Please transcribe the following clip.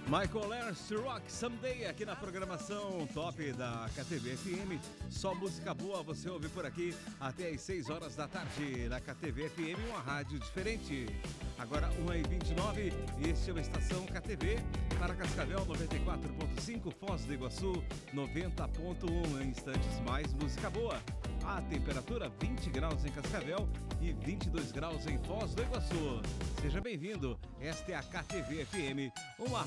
Michael Learns to Rock Someday aqui na programação top da KTV FM. Só música boa você ouve por aqui até às 6 horas da tarde na KTV FM, uma rádio diferente. Agora 1h29, este é uma estação KTV para Cascavel 94.5, Foz do Iguaçu 90.1. Em instantes mais música boa. A temperatura 20 graus em Cascavel e 22 graus em Foz do Iguaçu. Seja bem-vindo, esta é a KTV FM, uma